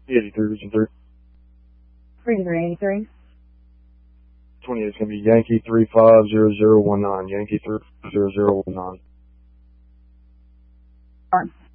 83, region 3. Region 3, 83. 28 is going to be Yankee 350019. Yankee 350019. Alright.